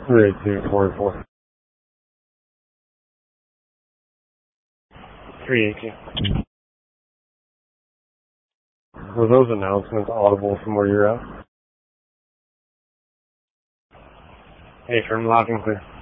38244. 382. Were those announcements audible from where you're at? Hey, from loud and clear.